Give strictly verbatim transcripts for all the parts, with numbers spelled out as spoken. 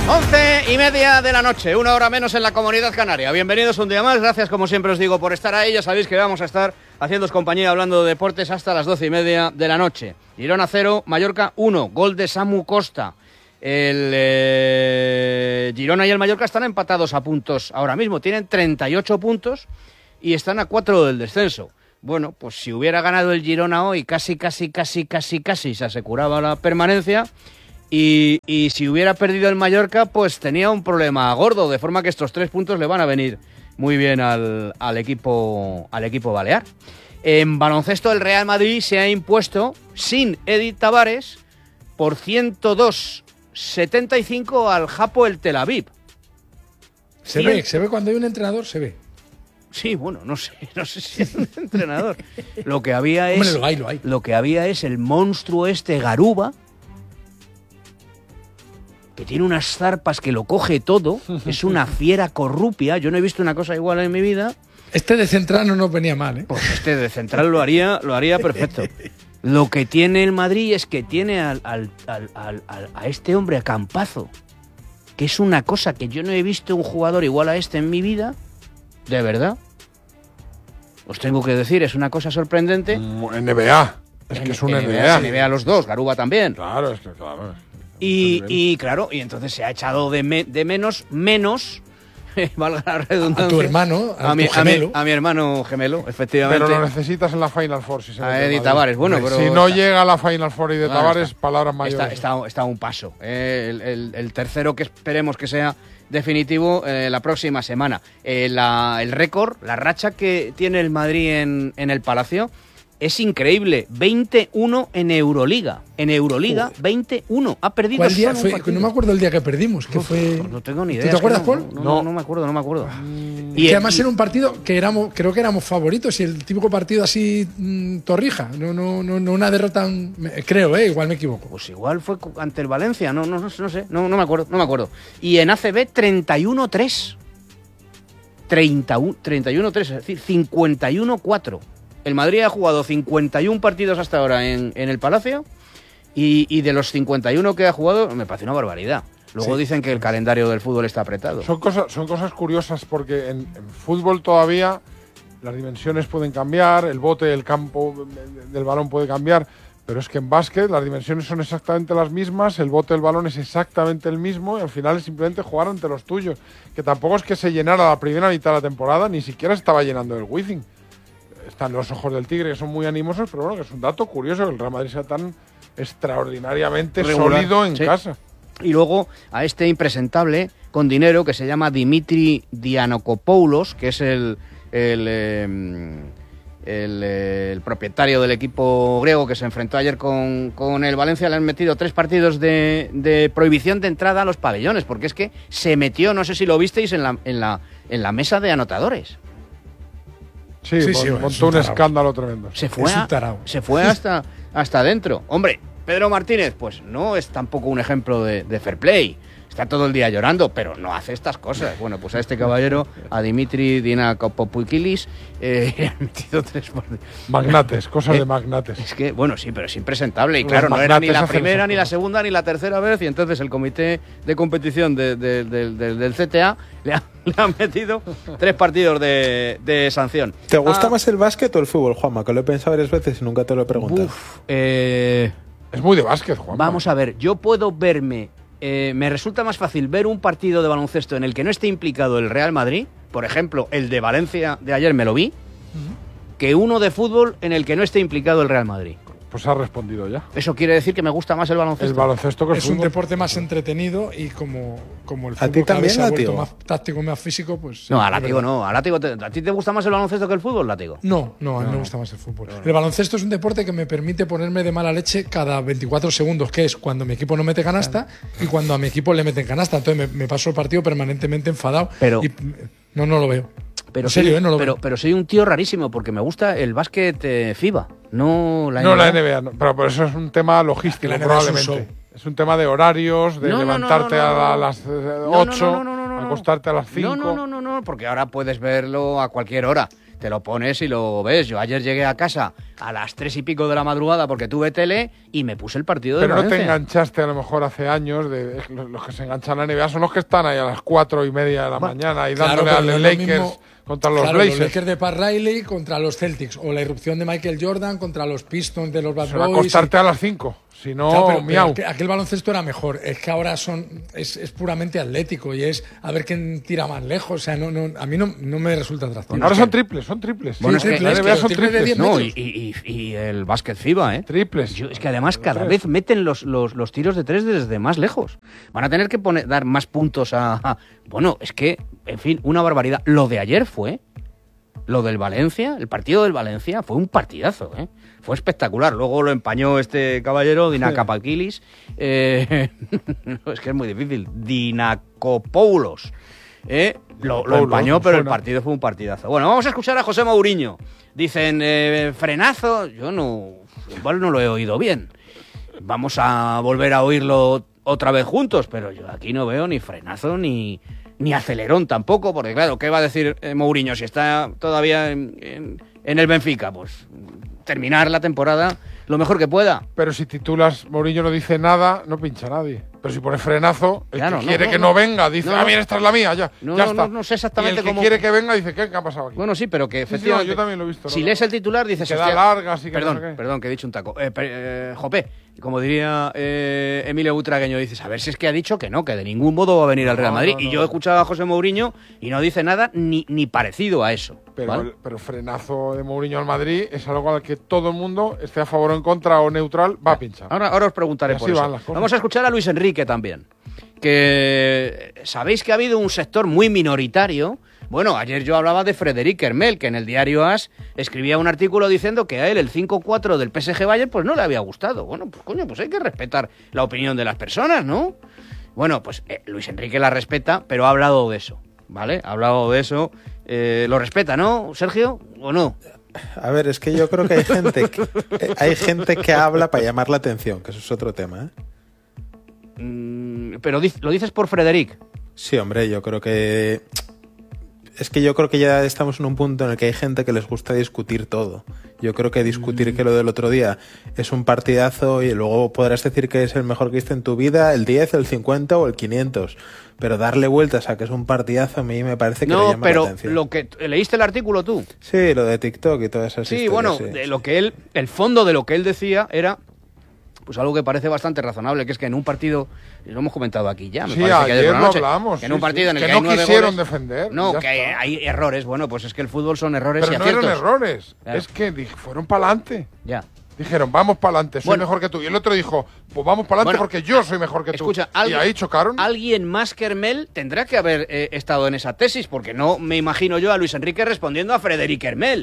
Once y media de la noche, una hora menos en la Comunidad Canaria. Bienvenidos un día más, gracias como siempre os digo por estar ahí. Ya sabéis que vamos a estar haciéndoos compañía hablando de deportes hasta las doce y media de la noche. Girona cero, Mallorca uno, gol de Samu Costa. El eh, Girona y el Mallorca están empatados a puntos ahora mismo, tienen treinta y ocho puntos y están a cuatro del descenso. Bueno, pues si hubiera ganado el Girona hoy, casi, casi, casi, casi, casi se aseguraba la permanencia. Y, y si hubiera perdido el Mallorca, pues tenía un problema gordo, de forma que estos tres puntos le van a venir muy bien al, al, equipo, al equipo balear. En baloncesto, el Real Madrid se ha impuesto sin Edith Tavares por ciento dos setenta y cinco al Hapoel Tel Aviv. Se ve, se ve cuando hay un entrenador, se ve. Sí, bueno, no sé, no sé si es un entrenador. Lo que había es, Hombre, lo hay, lo hay. Lo que había es el monstruo este Garuba, que tiene unas zarpas que lo coge todo, es una fiera corrupia, yo no he visto una cosa igual en mi vida. Este de central no nos venía mal, ¿eh? Pues este de central lo haría, lo haría perfecto. Lo que tiene el Madrid es que tiene al, al, al, al, a este hombre, a Campazo, que es una cosa que yo no he visto un jugador igual a este en mi vida, de verdad. Os tengo que decir, es una cosa sorprendente. N B A, es en, que es un N B A. N B A los dos, Garuba también. Claro, es que claro. Y, y claro, y entonces se ha echado de, me, de menos, menos, valga la redundancia. A tu hermano, a, a, mi, tu gemelo. a, mi, a mi hermano gemelo, efectivamente. Pero lo necesitas en la Final Four. Si se a Edith Tavares, bueno, pero... Si no está, llega a la Final Four y de bueno, Tavares, está, palabras mayores. Está, está, está a un paso. Eh, el, el, el tercero que esperemos que sea definitivo eh, la próxima semana. Eh, la, el récord, la racha que tiene el Madrid en, en el Palacio es increíble, veintiuno en Euroliga. En Euroliga, Joder. veintiuno. Ha perdido ¿Cuál día solo fue? un No me acuerdo el día que perdimos. Que Uf, fue... No tengo ni idea. ¿Tú te acuerdas, no, Paul? No, no, no me acuerdo, no me acuerdo. Mm, y que además y... era un partido que éramos, creo que éramos favoritos y el típico partido así mmm, torrija. No, no, no, no una derrota, creo, eh, igual me equivoco. Pues igual fue ante el Valencia, no, no, no, no sé, no, no me acuerdo, no me acuerdo. Y en A C B treinta y uno tres. treinta y uno tres, es decir, cincuenta y uno cuatro. El Madrid ha jugado cincuenta y uno partidos hasta ahora en, en el Palacio y, y de los cincuenta y uno que ha jugado me parece una barbaridad. Luego sí. Dicen que el calendario del fútbol está apretado. Son cosas, son cosas curiosas porque en, en fútbol todavía las dimensiones pueden cambiar, el bote del campo del balón puede cambiar, pero es que en básquet las dimensiones son exactamente las mismas, el bote del balón es exactamente el mismo y al final es simplemente jugar ante los tuyos. Que tampoco es que se llenara la primera mitad de la temporada, ni siquiera estaba llenando el Wizzing. Están los ojos del tigre, que son muy animosos, pero bueno, que es un dato curioso que el Real Madrid sea tan extraordinariamente regular, sólido en sí. casa. Y luego a este impresentable con dinero que se llama Dimitri Dianokopoulos, que es el, el, eh, el, eh, el propietario del equipo griego que se enfrentó ayer con, con el Valencia. Le han metido tres partidos de, de prohibición de entrada a los pabellones, porque es que se metió, no sé si lo visteis, en la, en la, en la mesa de anotadores. Sí, sí, sí, montó un, un escándalo tremendo. Se fue, a, se fue hasta, hasta adentro. Hombre, Pedro Martínez, pues no es tampoco un ejemplo de, de fair play. Está todo el día llorando, pero no hace estas cosas. Bueno, pues a este caballero, a Dimitri Dianakopoulos, eh, le han metido tres por... Magnates, cosas eh, de magnates. Es que, bueno, sí, pero es impresentable. Y claro, no era ni la primera, ni la segunda, ni la tercera vez. Y entonces el comité de competición de, de, de, de, del C T A le ha, le han metido tres partidos de, de sanción. ¿Te gusta ah, más el básquet o el fútbol, Juanma? Que lo he pensado varias veces y nunca te lo he preguntado. Uf, eh, es muy de básquet, Juanma. Vamos a ver, yo puedo verme... Eh, me resulta más fácil ver un partido de baloncesto en el que no esté implicado el Real Madrid, por ejemplo, el de Valencia de ayer me lo vi, uh-huh. que uno de fútbol en el que no esté implicado el Real Madrid. Pues ha respondido ya. ¿Eso quiere decir que me gusta más el baloncesto? El baloncesto que el es fútbol. Un deporte más entretenido y como, como el fútbol ¿A ti también, se ha vuelto Látigo? Más táctico, más físico, pues... No, a Látigo no. A, Látigo te, ¿A ti te gusta más el baloncesto que el fútbol, Látigo? No, no, a mí no. me gusta más el fútbol. No, no. El baloncesto es un deporte que me permite ponerme de mala leche cada veinticuatro segundos, que es cuando mi equipo no mete canasta y cuando a mi equipo le meten canasta. Entonces me, me paso el partido permanentemente enfadado. Pero... Y, no, no lo veo. Pero en serio, soy, ¿eh? No lo pero, veo. pero soy un tío rarísimo porque me gusta el básquet eh, FIBA, no la no, N B A. La N B A, no, pero por eso es un tema logístico, probablemente. Es un, es un tema de horarios, de no, levantarte no, no, no, no, no. a las ocho, no, no, no, no, no, no, acostarte a las cinco. No, no, no, no, no, porque ahora puedes verlo a cualquier hora. te lo pones y lo ves. Yo ayer llegué a casa a las tres y pico de la madrugada porque tuve tele y me puse el partido de Pero no Valencia. te enganchaste a lo mejor hace años, de, los, los que se enganchan a la N B A son los que están ahí a las cuatro y media de la bueno, mañana y claro, dándole a los Lakers mismo, contra los claro, Blazers. Los Lakers de Pat Riley contra los Celtics, o la irrupción de Michael Jordan contra los Pistons de los Bad Se va a Boys. acostarte y... a las cinco. Si no, claro, pero, miau. pero aquel baloncesto era mejor. Es que ahora son es, es puramente atlético y es a ver quién tira más lejos. O sea, no, no, a mí no, no me resulta atractivo. Ahora son triples, son triples. Bueno, sí, es que, triples, es claro, que son triples de triples. diez No, metros. y, y, y el básquet FIBA, ¿eh? Triples. Yo, es que además cada vez meten los, los, los tiros de tres desde más lejos. Van a tener que poner, dar más puntos a, a... Bueno, es que, en fin, una barbaridad. Lo de ayer fue... Lo del Valencia, el partido del Valencia, fue un partidazo, ¿eh? Fue espectacular. Luego lo empañó este caballero, Dinakapakilis. Eh, es que es muy difícil. Dinakopoulos. Eh, lo, lo empañó, pero el partido fue un partidazo. Bueno, vamos a escuchar a José Mourinho. Dicen, eh, frenazo. Yo no, igual no lo he oído bien. Vamos a volver a oírlo otra vez juntos, pero yo aquí no veo ni frenazo ni... ni acelerón tampoco, porque claro, ¿qué va a decir eh, Mourinho si está todavía en, en, en el Benfica? Pues terminar la temporada lo mejor que pueda. Pero si titulas, Mourinho no dice nada, no pincha a nadie. Pero si pone frenazo, el claro, que no, quiere no, que no, no venga, dice, no, ah, no, mira, esta es la mía, ya, no, ya no, está. No, no sé exactamente y el que cómo... quiere que venga dice, ¿qué, ¿qué ha pasado aquí? Bueno, sí, pero que Sí, sí, efectivamente... no, yo también lo he visto. Si ¿no? lees el titular dices... Que da hostia, largas y que perdón, no sé qué. perdón, que he dicho un taco. Eh, eh, Jope, como diría eh, Emilio Butragueño, dices, a ver si es que ha dicho que no, que de ningún modo va a venir al Real No, Madrid. no, y no. yo he escuchado a José Mourinho y no dice nada ni, ni parecido a eso. Pero, ¿vale? el, pero frenazo de Mourinho al Madrid es algo al que todo el mundo, esté a favor o en contra o neutral, va a pinchar. Ahora, ahora os preguntaré Y por así eso. van las cosas. Vamos a escuchar a Luis Enrique también. Que sabéis que ha habido un sector muy minoritario. Bueno, ayer yo hablaba de Frederic Hermel, que en el diario AS escribía un artículo diciendo que a él el cinco cuatro del P S G Bayern pues no le había gustado. Bueno, pues coño, pues hay que respetar la opinión de las personas, ¿no? Bueno, pues eh, Luis Enrique la respeta, pero ha hablado de eso, ¿vale? Ha hablado de eso. Eh, ¿Lo respeta, no, Sergio? ¿O no? A ver, es que yo creo que hay gente que, eh, hay gente que habla para llamar la atención, que eso es otro tema, ¿eh? Mm, pero lo dices por Frederic. Sí, hombre, yo creo que... Es que yo creo que ya estamos en un punto en el que hay gente que les gusta discutir todo. Yo creo que discutir mm. que lo del otro día es un partidazo y luego podrás decir que es el mejor que viste en tu vida, el diez, el cincuenta o el quinientos. Pero darle vueltas a que es un partidazo a mí me parece que no, le llama pero la atención. Lo que, ¿leíste el artículo tú? Sí, lo de TikTok y todas esas sí, historias. bueno, sí, de sí. lo que él, el fondo de lo que él decía era pues algo que parece bastante razonable, que es que en un partido, lo hemos comentado aquí ya, me sí, parece que ayer por la lo noche, hablamos. que en sí, un partido sí. en el que, que, no hay nueve quisieron goles, defender. no, ya que hay, está. hay errores, bueno, pues es que el fútbol son errores Pero y no aciertos. eran errores, Claro. es que di- fueron para adelante. Ya. Dijeron, vamos para adelante, soy Bueno. mejor que tú. Y el otro dijo, pues vamos para adelante Bueno, porque yo soy mejor que Escucha, tú. alguien, y ahí chocaron. alguien más que Hermel tendrá que haber eh, estado en esa tesis, porque no me imagino yo a Luis Enrique respondiendo a Frederic Hermel.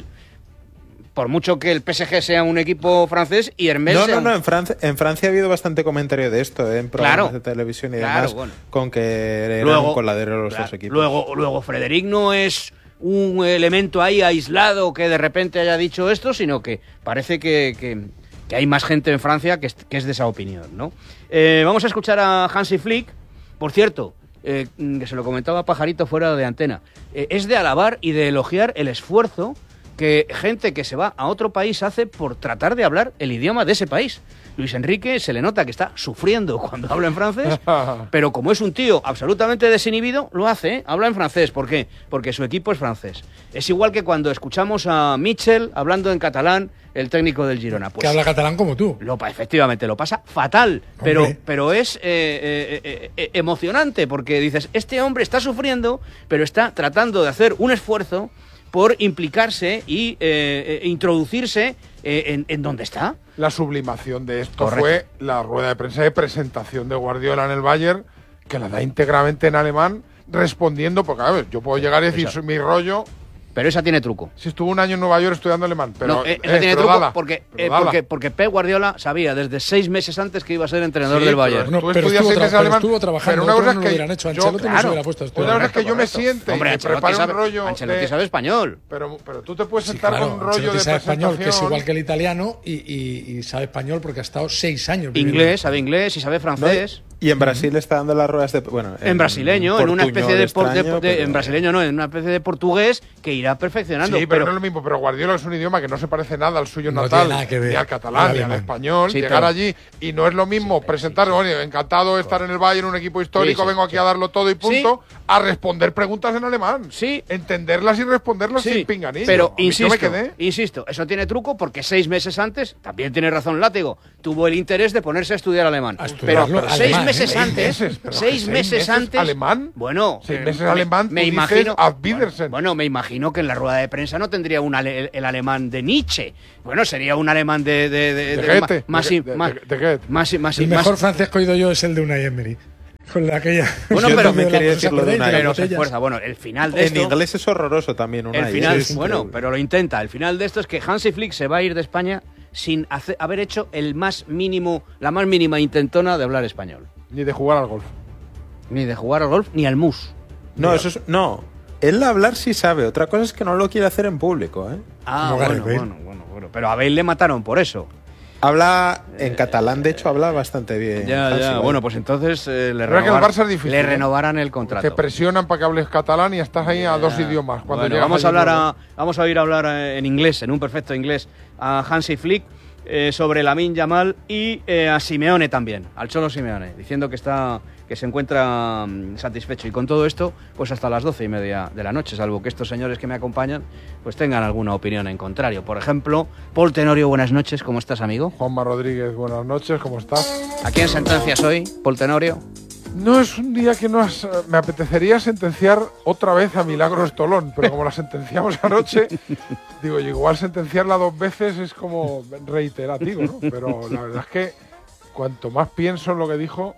Por mucho que el P S G sea un equipo francés y Hermel No, sea no, un... no, en Francia, en Francia ha habido bastante comentario de esto, ¿eh? En programas Claro. de televisión y Claro, demás, bueno. con que eran Luego- un coladero los claro, dos equipos. Luego, luego Frederic no es un elemento ahí aislado que de repente haya dicho esto, sino que parece que, que, que hay más gente en Francia que es, que es de esa opinión, ¿no? Eh, vamos a escuchar a Hansi Flick. Por cierto, eh, que se lo comentaba Pajarito fuera de antena, eh, es de alabar y de elogiar el esfuerzo que gente que se va a otro país hace por tratar de hablar el idioma de ese país. Luis Enrique se le nota que está sufriendo cuando habla en francés, pero como es un tío absolutamente desinhibido, lo hace, ¿eh? Habla en francés. ¿Por qué? Porque su equipo es francés. Es igual que cuando escuchamos a Mitchell hablando en catalán, el técnico del Girona. Pues, que habla catalán como tú. Lo, efectivamente, lo pasa fatal, pero, Hombre. pero es eh, eh, eh, eh, emocionante, porque dices, este hombre está sufriendo, pero está tratando de hacer un esfuerzo por implicarse y eh, eh, introducirse eh, en, en donde está. La sublimación de esto Correcto. fue la rueda de prensa de presentación de Guardiola en el Bayern, que la da íntegramente en alemán, respondiendo, porque a ver, yo puedo llegar y decir Eso. mi rollo, Pero esa tiene truco. si estuve un año en Nueva York estudiando alemán, pero, no, eh, eh, esa tiene pero truco dala, porque, pero eh, dala. porque, porque Pep Guardiola sabía desde seis meses antes que iba a ser entrenador Sí, del pero Bayern. tú Bueno, pero estudias estuvo, seis tra- meses pero alemán, estuvo trabajando, pero una otros cosa no es lo que hubieran hecho. yo- Ancelotti no se claro. hubiera puesto a estudiar. Otra cosa es que yo me Correcto. siente Hombre, y Ancelotti prepare un sabe, rollo Ancelotti de- sabe español. Pero, pero tú te puedes Sí, sentar claro, con un rollo Ancelotti de sabe español, que es presentación. igual que el italiano, y, y- y sabe español porque ha estado seis años viviendo. Inglés, sabe inglés y sabe francés. Y en Brasil está dando las ruedas de... Bueno, en, en brasileño, en una especie de, por, de, de pero... En brasileño no, en una especie de portugués que irá perfeccionando. Sí, pero, pero no es lo mismo. Pero Guardiola es un idioma que no se parece nada al suyo no natal, nada que ver. ni al catalán, ni al español. Sí, llegar pero, allí y no es lo mismo sí, presentar, oye, encantado de estar en el Bayern, un equipo histórico, sí, sí, vengo aquí sí. a darlo todo y punto, sí. a responder preguntas en alemán. Sí. Entenderlas y responderlas sí. sin pinganillo. Pero insisto, me quedé. insisto, eso tiene truco porque seis meses antes, también tiene razón Látigo, tuvo el interés de ponerse a estudiar alemán. A pero, pero seis alemán, meses ¿eh? antes, seis meses, seis meses meses antes alemán. Bueno, seis meses me, alemán. Me imagino. Bueno, bueno, me imagino que en la rueda de prensa no tendría un ale, el, el alemán de Nietzsche. Bueno, sería un alemán de de de, de, de, de más de, de, más de, de, de más más el mejor más, francés que he oído yo es el de Unai Emery. Con la aquella. Bueno, pero me quería decirlo de Unai. Pero se esfuerza. Bueno, el final de esto. En inglés es horroroso también Unai. El final, sí, bueno, sí. pero lo intenta. El final de esto es que Hansi Flick se va a ir de España sin hacer, haber hecho el más mínimo, la más mínima intentona de hablar español. Ni de jugar al golf. Ni de jugar al golf, ni al mus. No, eso es, no. Él hablar sí sabe. Otra cosa es que no lo quiere hacer en público, ¿eh? Ah, bueno, bueno, bueno, bueno. Pero a Bale le mataron por eso. Habla en catalán, de hecho, habla bastante bien. Ya, Hansi, ya. ¿vale? Bueno, pues entonces eh, le, renovar, que el Barça es difícil, le ¿eh? renovarán el contrato. Te presionan para que hables catalán y estás ahí a dos idiomas. Cuando bueno, vamos a hablar a, vamos a oír hablar en inglés, en un perfecto inglés, a Hansi Flick eh, sobre Lamine Yamal y eh, a Simeone también, al Cholo Simeone, diciendo que está que se encuentra um, satisfecho. Y con todo esto, pues hasta las doce y media de la noche, salvo que estos señores que me acompañan pues tengan alguna opinión en contrario. Por ejemplo, Paul Tenorio, buenas noches, ¿cómo estás, amigo? Juanma Rodríguez, buenas noches, ¿cómo estás? ¿A quién sentencias hoy, Paul Tenorio? No es un día que nos... Me apetecería sentenciar otra vez a Milagros Tolón, pero como la sentenciamos anoche, digo, igual sentenciarla dos veces es como reiterativo, ¿no? Pero la verdad es que cuanto más pienso en lo que dijo,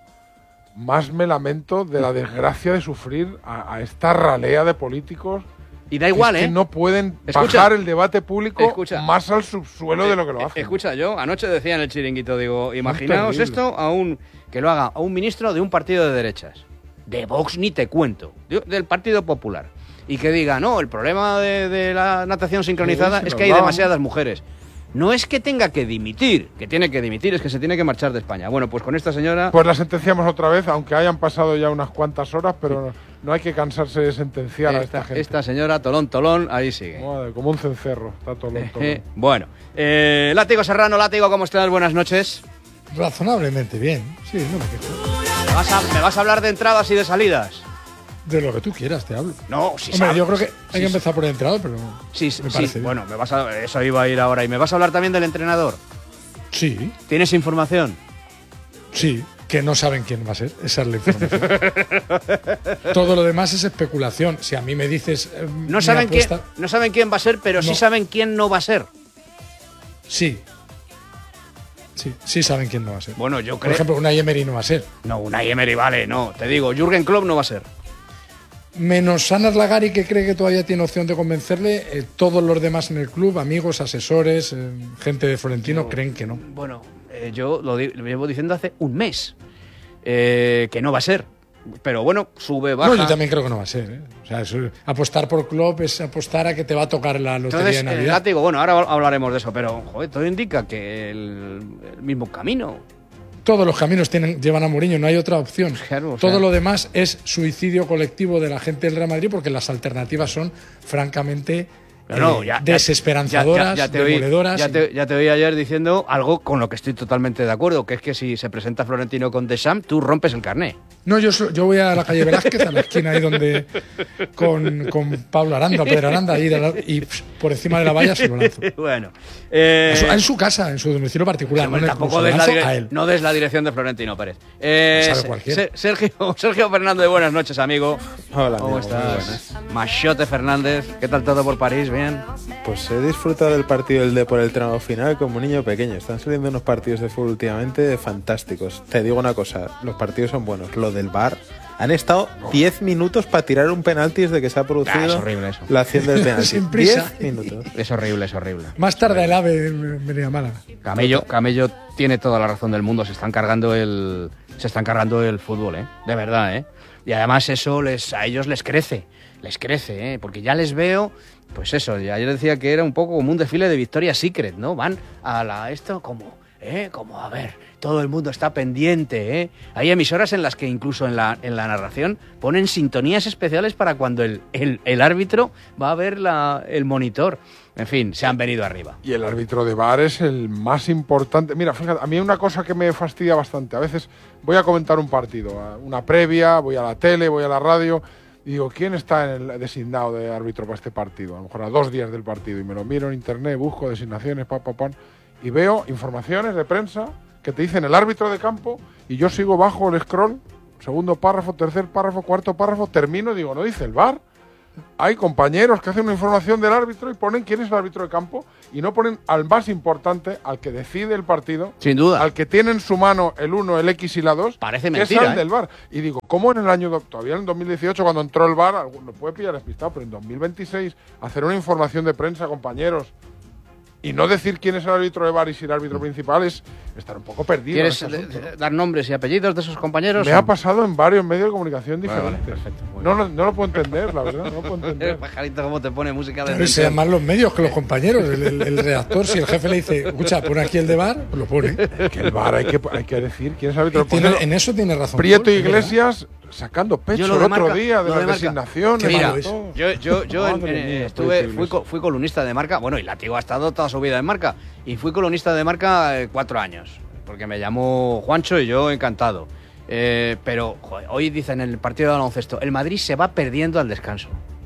más me lamento de la desgracia de sufrir a, a esta ralea de políticos. Y da igual, es ¿eh? Que no pueden escucha, bajar el debate público escucha, más al subsuelo eh, de lo que lo hacen. Escucha, yo anoche decía en el chiringuito, digo, imaginaos esto a un que lo haga a un ministro de un partido de derechas. De Vox ni te cuento, de, del Partido Popular. Y que diga, no, el problema de, de la natación sincronizada sí, es que hay demasiadas mujeres. No es que tenga que dimitir, que tiene que dimitir, es que se tiene que marchar de España. Bueno, pues con esta señora... Pues la sentenciamos otra vez, aunque hayan pasado ya unas cuantas horas, pero no, no hay que cansarse de sentenciar esta, a esta gente. Esta señora, Tolón, Tolón, ahí sigue. Madre, como un cencerro, está Tolón, Tolón. Bueno, eh, Látigo Serrano, Látigo, ¿cómo estás? Buenas noches. Razonablemente bien, sí, no me quejo. ¿Me vas a, me vas a hablar de entradas y de salidas? De lo que tú quieras, te hablo. No, si Hombre, sabes, yo creo que hay si que empezar por el entrenador, pero sí, me sí, parece bien. Bueno, me vas a, eso iba a ir ahora. ¿Y me vas a hablar también del entrenador? Sí. ¿Tienes información? Sí, que no saben quién va a ser. Esa es la información. Todo lo demás es especulación. Si a mí me dices... Eh, no, saben apuesta, quién, no saben quién va a ser, pero no. sí saben quién no va a ser. Sí. Sí, sí saben quién no va a ser. Bueno, yo creo... Por ejemplo, Unai Emery no va a ser. No, Unai Emery vale, no. Te digo, Jürgen Klopp no va a ser. Menos Sanas Lagari, que cree que todavía tiene opción de convencerle, eh, todos los demás en el club, amigos, asesores, eh, gente de Florentino, yo, creen que no. Bueno, eh, yo lo, di- lo llevo diciendo hace un mes, eh, que no va a ser. Pero bueno, sube, baja. No, yo también creo que no va a ser. ¿eh? O sea, eso, apostar por Klopp es apostar a que te va a tocar la lotería Entonces, de Navidad. Eh, látigo, bueno, ahora hablaremos de eso, pero joder, todo indica que el, el mismo camino. Todos los caminos tienen, llevan a Mourinho, no hay otra opción. Claro, o sea, todo lo demás es suicidio colectivo de la gente del Real Madrid porque las alternativas son francamente no, no, eh, ya, desesperanzadoras, ya, ya, ya te oí, demoledoras. Ya te, ya te oí ayer diciendo algo con lo que estoy totalmente de acuerdo, que es que si se presenta Florentino con Deschamps, tú rompes el carné. No, yo, yo voy a la calle Velázquez, a la esquina ahí donde con, con Pablo Aranda, Pedro Aranda, ahí de la, y pff, por encima de la valla se lo lanzo. Bueno, eh, en, su, en su casa, en su domicilio particular. Sí, bueno, no tampoco des la, dire- no des la dirección de Florentino Pérez. Eh, sabe Sergio, Sergio Fernández, buenas noches, amigo. Hola, ¿cómo amigo, estás? Machote Fernández, ¿qué tal todo por París? ¿Bien? Pues he disfrutado del partido del Depor el tramo final como un niño pequeño. Están saliendo unos partidos de fútbol últimamente fantásticos. Te digo una cosa, los partidos son buenos. Lo del V A R, han estado diez minutos para tirar un penalti desde que se ha producido ah, es horrible eso. la acción del penalti. diez minutos. Es horrible, es horrible. Más tarde el AVE venía mala. Camello, Camello tiene toda la razón del mundo. Se están cargando el, se están cargando el fútbol, ¿eh? De verdad, ¿eh? Y además eso les, a ellos les crece, les crece, ¿eh? Porque ya les veo, pues eso. Ya yo decía que era un poco como un desfile de Victoria's Secret, ¿no? Van a la esto como ¿eh? Como, a ver, todo el mundo está pendiente, ¿eh? Hay emisoras en las que incluso en la, en la narración ponen sintonías especiales para cuando el, el, el árbitro va a ver la, el monitor. En fin, se han venido arriba. Y el árbitro de V A R es el más importante. Mira, fíjate, a mí hay una cosa que me fastidia bastante. A veces voy a comentar un partido, una previa, voy a la tele, voy a la radio y digo, ¿quién está en el designado de árbitro para este partido? A lo mejor a dos días del partido. Y me lo miro en internet, busco designaciones, pa, pa, pa, y veo informaciones de prensa que te dicen el árbitro de campo y yo sigo bajo el scroll, segundo párrafo, tercer párrafo, cuarto párrafo, termino y digo, ¿no dice el V A R? Hay compañeros que hacen una información del árbitro y ponen quién es el árbitro de campo y no ponen al más importante, al que decide el partido. Sin duda. Al que tiene en su mano el uno, el X y la dos. Parece que mentira, es el ¿eh? del V A R. Y digo, ¿cómo en el año, todavía en el dos mil dieciocho, cuando entró el V A R, lo puede pillar despistado, pero en dos mil veintiséis, hacer una información de prensa, compañeros, y no decir quién es el árbitro de V A R y si el árbitro principal es estar un poco perdido. ¿Quieres en este asunto, ¿no? dar nombres y apellidos de esos compañeros? Me ha pasado en varios medios de comunicación diferentes. Vale, vale, perfecto, muy no, no, no lo puedo entender, la verdad, no lo puedo entender. Pajarito, ¿cómo te pone música de Pero se llaman más los medios que los compañeros. El, el, el redactor, si el jefe le dice, escucha, pon aquí el de V A R, pues lo pone. Que el V A R hay que, hay que decir quién es el árbitro. Tiene, en eso tiene razón. Prieto Paul, Iglesias sacando pecho el otro Marca, día de las de designaciones. Mira, todo. yo, yo, yo en, Madre en, mía, estuve, Prieto fui, co- fui columnista de Marca, bueno, y Látigo ha estado toda su vida en Marca, y fui columnista de Marca eh, cuatro años, porque me llamó Juancho y yo encantado. Eh, pero joder, hoy dicen en el partido de baloncesto, el Madrid se va perdiendo al descanso.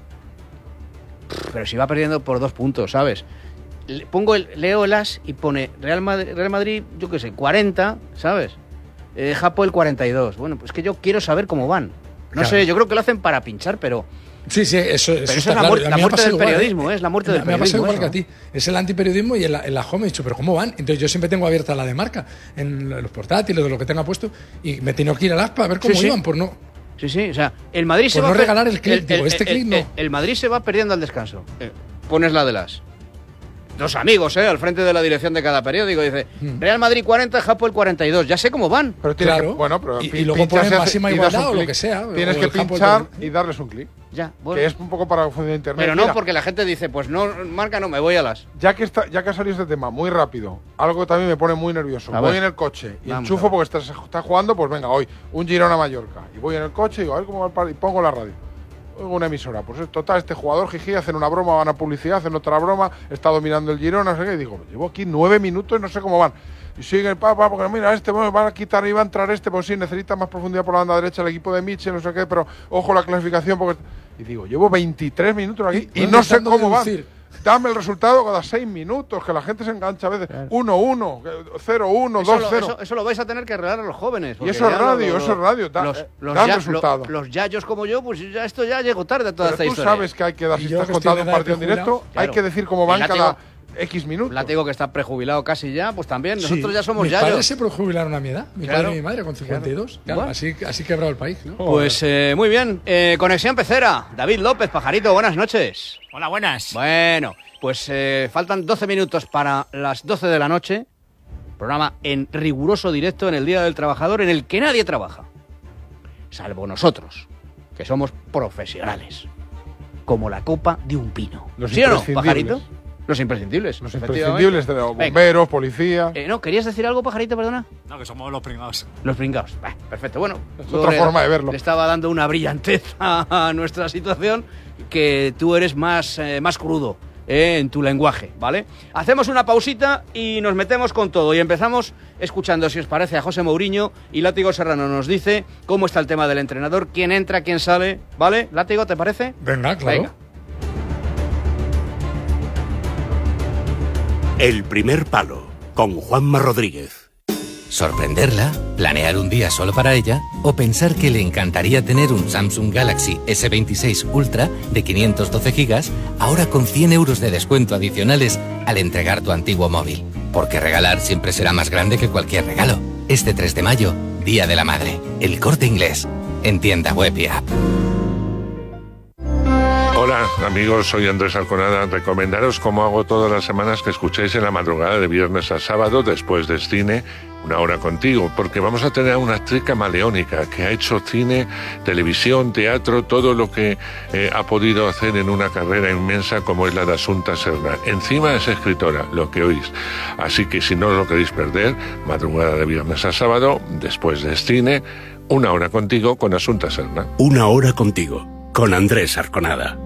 Pero si va perdiendo por dos puntos, ¿sabes? Le, pongo el, leo el as y pone Real Madrid, Real Madrid yo qué sé, cuarenta, ¿sabes? Eh, Japo el cuarenta y dos. Bueno, pues que yo quiero saber cómo van. No Claro. sé, yo creo que lo hacen para pinchar, pero... Sí, sí, eso, eso Pero está eso es la claro. muerte- A la mí me ha muerte pasado del igual, periodismo, ¿eh? Es la muerte del Me ha pasado periodismo igual que a eso. ti. Es el antiperiodismo y en la, en la home he dicho, ¿pero cómo van? Entonces yo siempre tengo abierta la de Marca, en los portátiles, de lo que tenga puesto, y me tengo que ir al aspa a ver cómo Sí, sí. iban, por no... Sí, sí, o sea, el Madrid se Por va... no per- regalar el clip, digo, este clip no. El, el Madrid se va perdiendo al descanso. Eh, pones la de las... Dos amigos, ¿eh? Al frente de la dirección de cada periódico. Dice, Mm. Real Madrid cuarenta, Japo el cuarenta y dos. Ya sé cómo van. Pero tienes Claro. que, bueno, pero Y- pi- y luego pinchas ponen hace- máxima y das igualdad un o lo clic. que sea, Tienes o que el campo pinchar del- y darles un clic. Ya, bueno. Que es un poco para funcionar internet. Pero no, Mira, porque la gente dice, pues no, Marca no, me voy a las... Ya que, está, ya que ha salido este tema, muy rápido, algo que también me pone muy nervioso. A Voy ver. en el coche y Vamos a enchufo ver. porque estás, estás jugando, pues venga, hoy, un Girona Mallorca. Y voy en el coche y digo, a ver cómo va el partido. Y pongo la radio. Oigo una emisora. Pues total, este jugador, Gigi, hacen una broma, van a publicidad, hacen otra broma, está dominando el Girona, no sé qué. Y digo, llevo aquí nueve minutos y no sé cómo van. Y siguen, papá, porque mira, este, bueno, van a quitar y va a entrar este, pues sí, necesita más profundidad por la banda derecha el equipo de Mitchell, no sé qué, pero ojo la clasificación, porque... Y digo, llevo veintitrés minutos aquí y, Y no sé intentando cómo van. deducir. Dame el resultado cada seis minutos, que la gente se engancha a veces. uno uno, cero uno, Eso dos lo, cero. eso, eso lo vais a tener que arreglar a los jóvenes. Y porque eso es ya radio, lo- eso es radio. Da, los, eh, los, da el ya- resultado. lo- los yayos como yo, pues ya esto ya llegó tarde a toda Pero esta tú historia. sabes que hay que dar, Y si yo estás que estoy contando en un edad partido en de directo, jubilado, hay claro. que decir cómo El van látigo- cada X minutos. Látigo que está prejubilado casi ya, pues también. Sí, Nosotros ya somos mis yayos. padres se prejubilaron a mi edad, mi Claro, padre y mi madre con cincuenta y dos. Claro, Bueno. así, así quebrado el país. ¿no? Pues eh, muy bien. Eh, Conexión Pecera. David López, Pajarito, buenas noches. Hola, buenas. Bueno, pues eh, faltan doce minutos para las doce de la noche. Programa en riguroso directo en el Día del Trabajador, en el que nadie trabaja. Salvo nosotros, que somos profesionales. Como la copa de un pino. Los ¿Sí o no, imprescindibles. Pajarito? Los imprescindibles. Los efectivamente. imprescindibles de los Venga. bomberos, policía. Eh, no, ¿querías decir algo, Pajarito, perdona? No, que somos los pringados. Los pringados. Bah, perfecto. Bueno, Es yo otra le- forma de verlo. Le estaba dando una brillantez a nuestra situación, que tú eres más, eh, más crudo eh, en tu lenguaje, ¿vale? Hacemos una pausita y nos metemos con todo. Y empezamos escuchando, si os parece, a José Mourinho, y Látigo Serrano nos dice cómo está el tema del entrenador, quién entra, quién sale, ¿vale? Látigo, ¿te parece? Venga, claro. Venga. El primer palo, con Juanma Rodríguez. Sorprenderla, planear un día solo para ella o pensar que le encantaría tener un Samsung Galaxy ese veintiséis Ultra de quinientos doce gigas, ahora con cien euros de descuento adicionales al entregar tu antiguo móvil. Porque regalar siempre será más grande que cualquier regalo. Este tres de mayo, Día de la Madre. El Corte Inglés. En tienda web y app. Hola, Hola amigos, soy Andrés Arconada. Recomendaros, como hago todas las semanas, que escuchéis en la madrugada de viernes a sábado, después del cine, Una Hora Contigo, porque vamos a tener a una actriz camaleónica que ha hecho cine, televisión, teatro, todo lo que eh, ha podido hacer en una carrera inmensa como es la de Asunta Serna. Encima es escritora, lo que oís. Así que si no os lo queréis perder, madrugada de viernes a sábado, después del cine, Una Hora Contigo con Asunta Serna. Una Hora Contigo, con Andrés Arconada.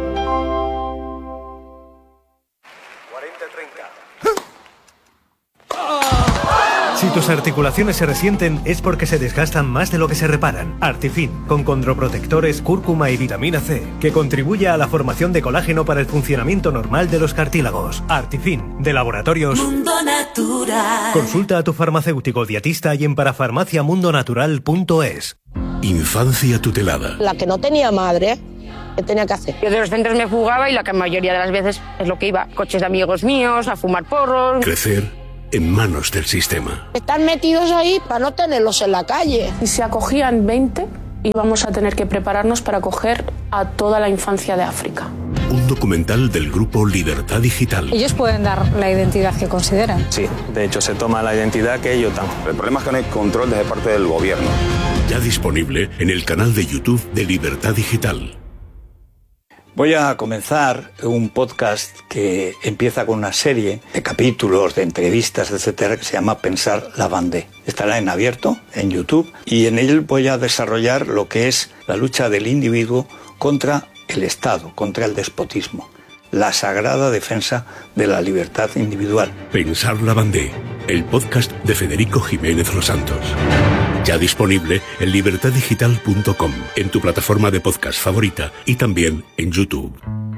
Si tus articulaciones se resienten es porque se desgastan más de lo que se reparan. Artifin, con condroprotectores, cúrcuma y vitamina C, que contribuye a la formación de colágeno para el funcionamiento normal de los cartílagos. Artifin, de Laboratorios Mundo Natural. Consulta a tu farmacéutico dietista y en parafarmacia mundo natural punto es. Infancia tutelada. La que no tenía madre, ¿qué tenía que hacer? Yo de los centros me fugaba y la mayoría de las veces es lo que iba. Coches de amigos míos, a fumar porros. Crecer en manos del sistema. Están metidos ahí para no tenerlos en la calle. Si se acogían veinte, íbamos a tener que prepararnos para acoger a toda la infancia de África. Un documental del grupo Libertad Digital. Ellos pueden dar la identidad que consideran. Sí, de hecho se toma la identidad que ellos dan. El problema es que no hay control desde parte del gobierno. Ya disponible en el canal de YouTube de Libertad Digital. Voy a comenzar un podcast que empieza con una serie de capítulos, de entrevistas, etcétera, que se llama Pensar la Bandé. Estará en abierto, en YouTube, y en él voy a desarrollar lo que es la lucha del individuo contra el Estado, contra el despotismo, la sagrada defensa de la libertad individual. Pensar la Bandé, el podcast de Federico Jiménez Los Santos. Ya disponible en libertad digital punto com, en tu plataforma de podcast favorita y también en YouTube.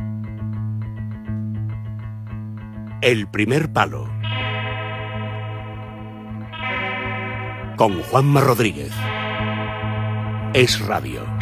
El primer palo. Con Juanma Rodríguez. Es Radio.